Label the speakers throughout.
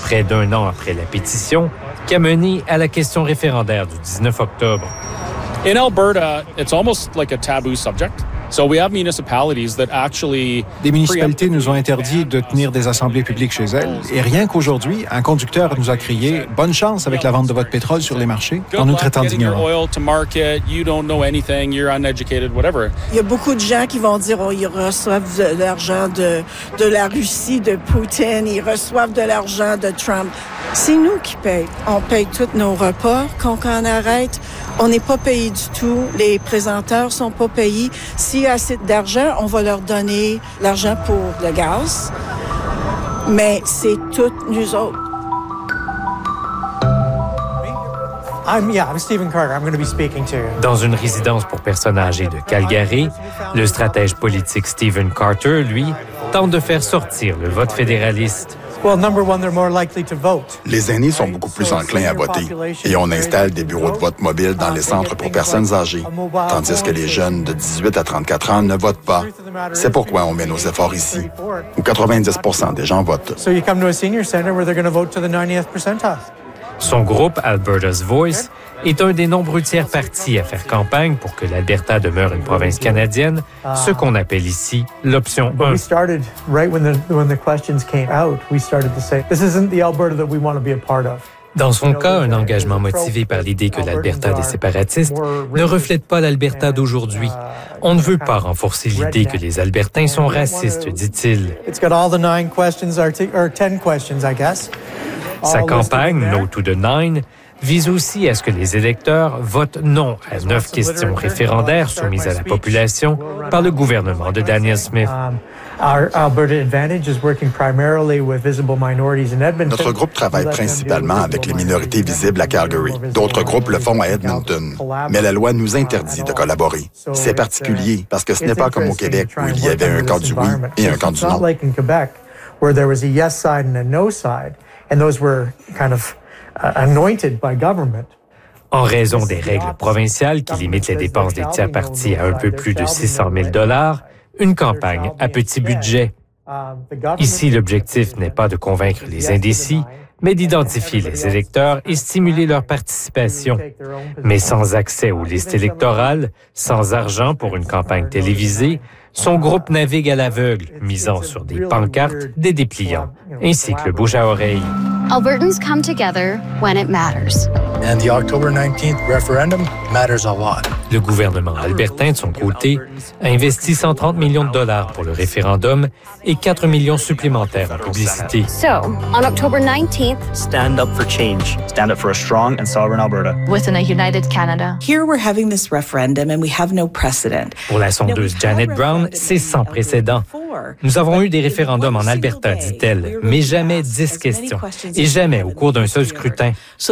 Speaker 1: près d'un an après la pétition, qui a mené à la question référendaire du 19 octobre.
Speaker 2: In Alberta, it's almost like a taboo subject. So we have municipalities that actually...
Speaker 3: Des municipalités nous ont interdit de tenir des assemblées publiques chez elles. Et rien qu'aujourd'hui, un conducteur nous a crié « Bonne chance avec la vente de votre pétrole sur les marchés » en nous traitant d'ignorants.
Speaker 2: Il
Speaker 4: y a beaucoup de gens qui vont dire ils reçoivent de l'argent de la Russie, de Poutine, ils reçoivent de l'argent de Trump. C'est nous qui payons. On paye tous nos repas. Quand on arrête, on n'est pas payé du tout. Les présenteurs sont pas payés. S'il y a assez d'argent, on va leur donner l'argent pour le gaz. Mais c'est toutes nous autres.
Speaker 5: I'm Stephen Carter. I'm going to be speaking to you.
Speaker 1: Dans une résidence pour personnes âgées de Calgary, le stratège politique Stephen Carter, lui, tente de faire sortir le vote fédéraliste.
Speaker 5: Well, number one, they're more likely to vote.
Speaker 6: Les aînés sont beaucoup plus enclins à voter et on installe des bureaux de vote mobiles dans les centres pour personnes âgées, tandis que les jeunes de 18 à 34 ans ne votent pas. C'est pourquoi on met nos efforts ici, où 90% des gens votent.
Speaker 5: So you come to a senior center where they're going to vote to the 90th percentile.
Speaker 1: Son groupe, Alberta's Voice, est un des nombreux tiers partis à faire campagne pour que l'Alberta demeure une province canadienne, ce qu'on appelle ici l'option 1.
Speaker 5: We started right when the questions came out. We started to say, this isn't the Alberta that we want to be a part of.
Speaker 1: Dans son cas, un engagement motivé par l'idée que l'Alberta des séparatistes ne reflète pas l'Alberta d'aujourd'hui. On ne veut pas renforcer l'idée que les Albertains sont racistes, dit-il.
Speaker 5: It's got all the 9 questions, or 10 questions, I guess.
Speaker 1: Sa campagne, No to the Nine, vise aussi à ce que les électeurs votent non à 9 questions référendaires soumises à la population par le gouvernement de Danielle Smith.
Speaker 6: Notre groupe travaille principalement avec les minorités visibles à Calgary. D'autres groupes le font à Edmonton. Mais la loi nous interdit de collaborer. C'est particulier parce que ce n'est pas comme au Québec où il y avait un camp du oui et un camp du non.
Speaker 5: And those were kind of anointed by government.
Speaker 1: En raison des règles provinciales qui limitent les dépenses des tiers partis à un peu plus de 600 000 $, une campagne à petit budget. Ici, l'objectif n'est pas de convaincre les indécis, mais d'identifier les électeurs et stimuler leur participation. Mais sans accès aux listes électorales, sans argent pour une campagne télévisée, son groupe navigue à l'aveugle, misant sur des pancartes, des dépliants, ainsi que le bouche à oreille.
Speaker 7: Albertans come together when it matters.
Speaker 8: And the October 19th referendum matters a lot.
Speaker 1: Le gouvernement albertain, de son côté, a investi 130 millions de $ pour le référendum et 4 millions supplémentaires en publicité.
Speaker 7: So, on October 19th,
Speaker 9: stand up for change. Stand up for a strong and sovereign Alberta.
Speaker 7: Within a united Canada.
Speaker 4: Here we're having this referendum and we have no precedent.
Speaker 1: Pour la sondeuse Janet Brown, c'est sans précédent. Nous avons eu des référendums en Alberta, dit-elle, mais jamais 10 questions. Et jamais au cours d'un seul scrutin.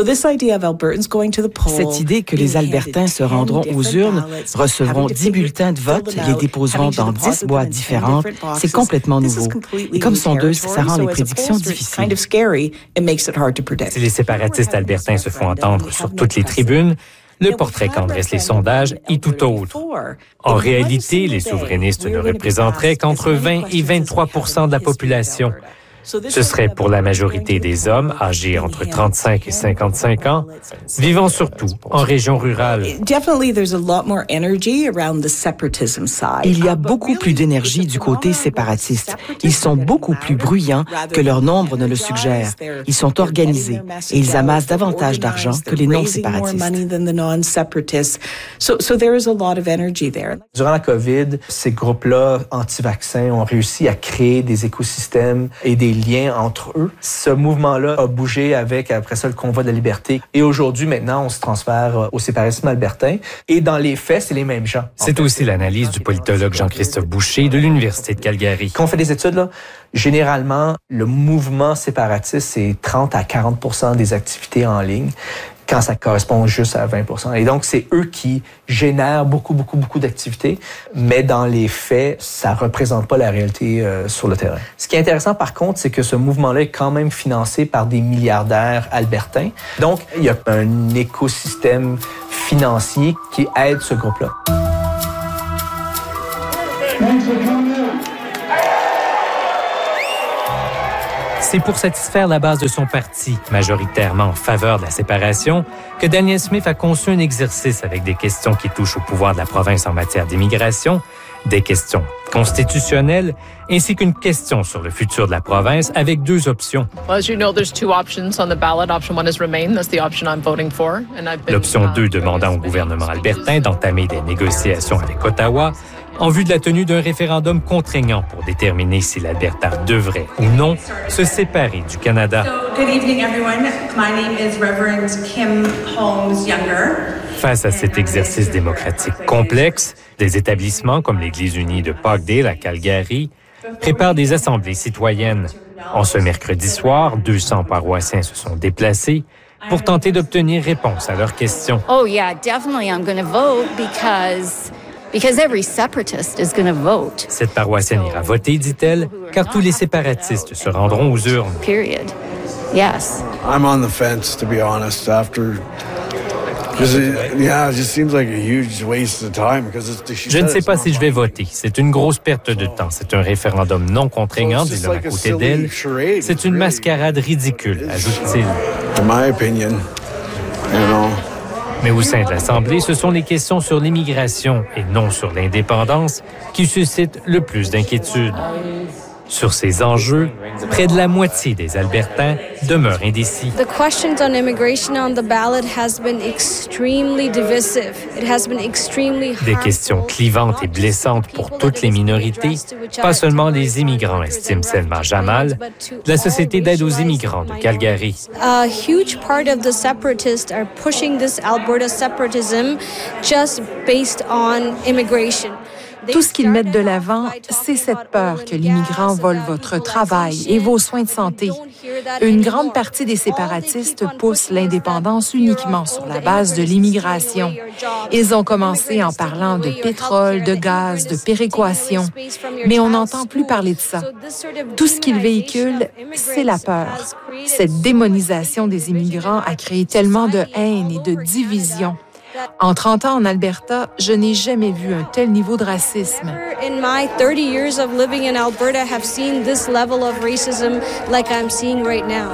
Speaker 10: Cette idée que les Albertains se rendront aux urnes, recevront 10 bulletins de vote, les déposeront dans 10 boîtes différentes, c'est complètement nouveau. Et comme sondeuse, ça rend les prédictions difficiles.
Speaker 1: Si les séparatistes albertains se font entendre sur toutes les tribunes, le portrait qu'en dressent les sondages est tout autre. En réalité, les souverainistes ne représenteraient qu'entre 20 et 23 % de la population. Ce serait pour la majorité des hommes âgés entre 35 et 55 ans, vivant surtout en région rurale.
Speaker 10: Il y a beaucoup plus d'énergie du côté séparatiste. Ils sont beaucoup plus bruyants que leur nombre ne le suggère. Ils sont organisés et ils amassent davantage d'argent que les non-séparatistes.
Speaker 11: Durant la COVID, ces groupes-là anti-vaccins ont réussi à créer des écosystèmes et des liens entre eux. Ce mouvement-là a bougé avec, après ça, le convoi de la liberté. Et aujourd'hui, maintenant, on se transfère au séparatisme albertain. Et dans les faits, c'est les mêmes gens.
Speaker 1: C'est aussi l'analyse du politologue Jean-Christophe Boucher de l'Université de Calgary.
Speaker 11: Quand on fait des études, là, généralement, le mouvement séparatiste, c'est 30 à 40 % des activités en ligne, quand ça correspond juste à 20 %. Et donc, c'est eux qui génèrent beaucoup d'activités, mais dans les faits, ça représente pas la réalité sur le terrain. Ce qui est intéressant, par contre, c'est que ce mouvement-là est quand même financé par des milliardaires albertains. Donc, il y a un écosystème financier qui aide ce groupe-là.
Speaker 1: C'est pour satisfaire la base de son parti, majoritairement en faveur de la séparation, que Danielle Smith a conçu un exercice avec des questions qui touchent au pouvoir de la province en matière d'immigration, des questions constitutionnelles, ainsi qu'une question sur le futur de la province avec 2 options. L'option 2 demandant au gouvernement albertain d'entamer des négociations avec Ottawa en vue de la tenue d'un référendum contraignant pour déterminer si l'Alberta devrait ou non se séparer du Canada.
Speaker 12: Good evening, everyone. My name is Reverend Kim Holmes Younger.
Speaker 1: Face à cet exercice démocratique complexe, des établissements comme l'Église unie de Parkdale à Calgary préparent des assemblées citoyennes. En ce mercredi soir, 200 paroissiens se sont déplacés pour tenter d'obtenir réponse à leurs questions.
Speaker 13: Oh yeah, definitely I'm going to vote because every separatist is going to vote.
Speaker 1: Cette paroissienne ira voter, dit-elle, car tous les séparatistes se rendront aux urnes.
Speaker 13: Period. Yes.
Speaker 14: I'm on the fence, to be honest, after...
Speaker 1: Je ne sais pas si je vais voter. C'est une grosse perte de temps. C'est un référendum non contraignant, dit l'homme à côté d'elle. C'est une mascarade ridicule, ajoute-t-il. Mais au sein de l'Assemblée, ce sont les questions sur l'immigration et non sur l'indépendance qui suscitent le plus d'inquiétude. Sur ces enjeux, près de la moitié des Albertains demeurent indécis.
Speaker 15: The questions on immigration on the ballot has been extremely divisive. It has been extremely harmful.
Speaker 1: Des questions clivantes et blessantes pour toutes les minorités, pas seulement les immigrants, estime Selma Jamal, de la Société d'aide aux immigrants de Calgary.
Speaker 15: A huge part of the separatists are pushing this Alberta separatism just based on immigration.
Speaker 16: Tout ce qu'ils mettent de l'avant, c'est cette peur que l'immigrant vole votre travail et vos soins de santé. Une grande partie des séparatistes poussent l'indépendance uniquement sur la base de l'immigration. Ils ont commencé en parlant de pétrole, de gaz, de péréquation, mais on n'entend plus parler de ça. Tout ce qu'ils véhiculent, c'est la peur. Cette démonisation des immigrants a créé tellement de haine et de division. En 30 ans en Alberta, je n'ai jamais vu un tel niveau de racisme.
Speaker 15: In my 30 years of living in Alberta, have seen this level of racism like I'm seeing right now.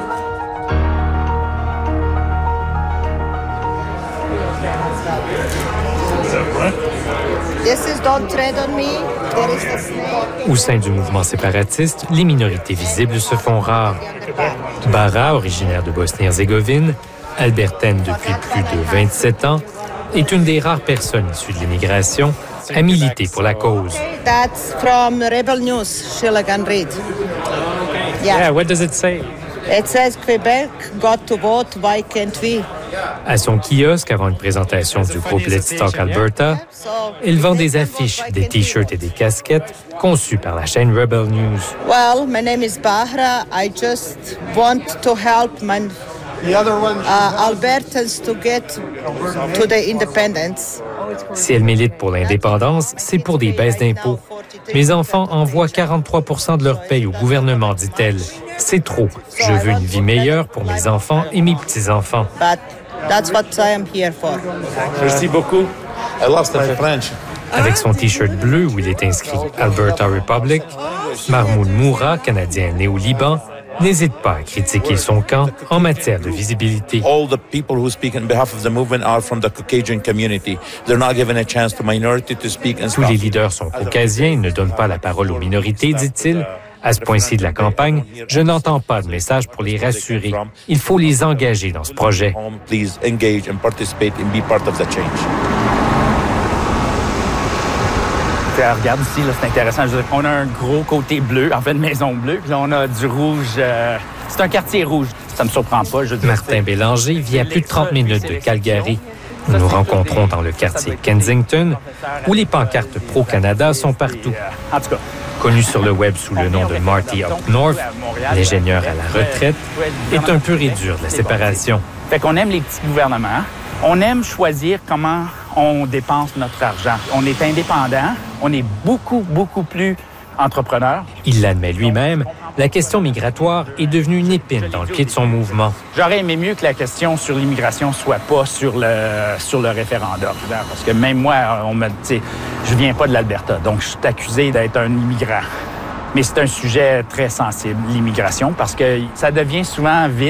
Speaker 1: Au sein du mouvement séparatiste, les minorités visibles se font rares. Bara, originaire de Bosnie-Herzégovine, albertaine depuis plus de 27 ans, est une des rares personnes issues de l'immigration à militer pour la cause.
Speaker 17: That's from Rebel News, Sheila Reid.
Speaker 1: Yeah, what does it say?
Speaker 17: It says Quebec got to vote, why can't we?
Speaker 1: À son kiosque, avant une présentation du groupe Let's Talk Alberta, elle vend des affiches, des T-shirts et des casquettes conçues par la chaîne Rebel News.
Speaker 17: Well, my name is Bahra. I just want to help my Albertans to get to the independence.
Speaker 1: Si elle milite pour l'indépendance, c'est pour des baisses d'impôts. Mes enfants envoient 43 % de leur paye au gouvernement, dit-elle. C'est trop. Je veux une vie meilleure pour mes enfants et mes petits-enfants.
Speaker 17: But that's what I am here for.
Speaker 1: Merci beaucoup.
Speaker 14: I lost my French.
Speaker 1: Avec son T-shirt bleu où il est inscrit Alberta Republic, Mahmoud Moura, Canadien né au Liban, n'hésite pas à critiquer son camp en matière de visibilité.
Speaker 18: All the people who speak on behalf of the movement are from the Caucasian community. They're not given a chance to minority to speak and
Speaker 1: Tous les leaders sont caucasiens et ne donnent pas la parole aux minorités, dit-il. À ce point-ci de la campagne, je n'entends pas de message pour les rassurer. Il faut les engager dans ce projet.
Speaker 18: Please engage and participate and be part of the change.
Speaker 9: Regarde ici, là, c'est intéressant. Je veux dire, on a un gros côté bleu, en fait, une maison bleue, puis là, on a du rouge. C'est un quartier rouge. Ça me surprend pas. Je veux dire,
Speaker 1: Martin Bélanger vit à plus de 30 minutes de Calgary. Nous nous rencontrons dans le quartier Kensington, où les pancartes pro-Canada sont partout.
Speaker 9: En tout cas,
Speaker 1: connu sur le web sous le nom de Marty Up North, l'ingénieur à la retraite, est un pur et dur de la séparation.
Speaker 9: Fait qu'on aime les petits gouvernements. On aime choisir comment on dépense notre argent. On est indépendant. On est beaucoup, beaucoup plus entrepreneur.
Speaker 1: Il l'admet lui-même, la question migratoire est devenue une épine dans le pied de son mouvement.
Speaker 9: J'aurais aimé mieux que la question sur l'immigration soit pas sur le référendum. Parce que même moi, je viens pas de l'Alberta, donc je suis accusé d'être un immigrant. Mais c'est un sujet très sensible, l'immigration, parce que ça devient souvent vite